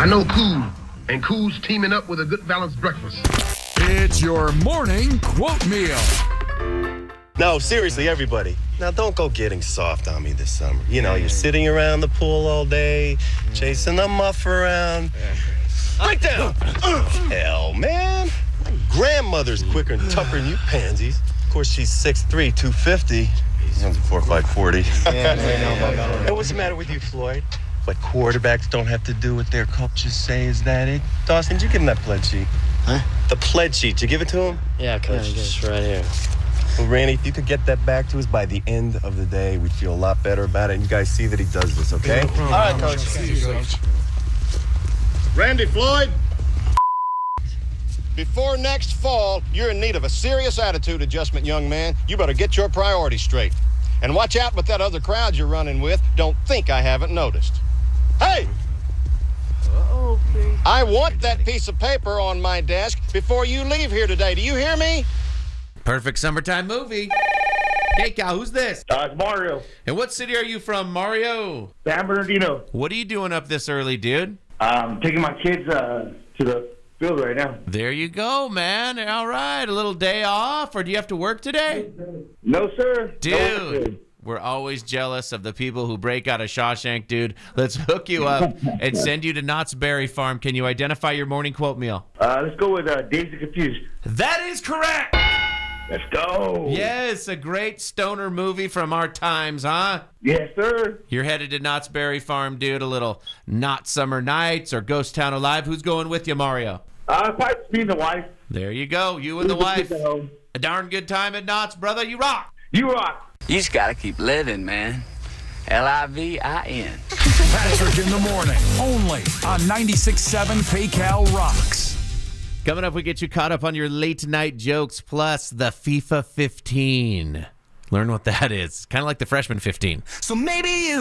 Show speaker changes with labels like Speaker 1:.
Speaker 1: I know Cool, and Cool's teaming up with a good balanced breakfast.
Speaker 2: It's your morning quote meal.
Speaker 3: No, seriously, everybody. Now, don't go getting soft on me this summer. You know, you're sitting around the pool all day, chasing the muff around. Right down! Hell, man. My grandmother's quicker and tougher than you pansies. Of course, she's 6'3", 250. He's only 4'5", 40. And what's the matter with you, Floyd? What quarterbacks don't have to do what their coaches say, is that it? Dawson, did you give him that pledge sheet?
Speaker 4: Huh?
Speaker 3: The pledge sheet, did you give it to him?
Speaker 4: Yeah, Coach, it's right here.
Speaker 3: Well, Randy, if you could get that back to us by the end of the day, we'd feel a lot better about it. And you guys see that he does this, okay?
Speaker 4: All right, Coach.
Speaker 2: See you, Coach.
Speaker 5: Randy Floyd, before next fall, you're in need of a serious attitude adjustment, young man. You better get your priorities straight. And watch out with that other crowd you're running with. Don't think I haven't noticed. Hey! I want that piece of paper on my desk before you leave here today. Do you hear me?
Speaker 6: Perfect summertime movie. Hey, Cal, who's this?
Speaker 7: It's Mario.
Speaker 6: And what city are you from, Mario?
Speaker 7: San Bernardino.
Speaker 6: What are you doing up this early, dude?
Speaker 7: I'm taking my kids to the field right now.
Speaker 6: There you go, man. All right, a little day off, or do you have to work today?
Speaker 7: No, sir.
Speaker 6: Dude, we're always jealous of the people who break out of Shawshank, dude. Let's hook you up and send you to Knott's Berry Farm. Can you identify your morning quote meal?
Speaker 7: Let's go with Dazed and Confused.
Speaker 6: That is correct.
Speaker 7: Let's go.
Speaker 6: Yes, a great stoner movie from our times, huh?
Speaker 7: Yes, sir.
Speaker 6: You're headed to Knott's Berry Farm, dude. A little Not Summer Nights or Ghost Town Alive. Who's going with you, Mario?
Speaker 7: Probably me and the wife.
Speaker 6: There you go. You and the wife. A darn good time at Knott's, brother. You rock.
Speaker 7: You rock.
Speaker 8: You just gotta keep living, man. Livin.
Speaker 2: Patrick in the morning, only on 96.7 PayCal Rocks.
Speaker 6: Coming up, we get you caught up on your late night jokes plus the FIFA 15. Learn what that is. Kind of like the freshman 15.
Speaker 2: So maybe you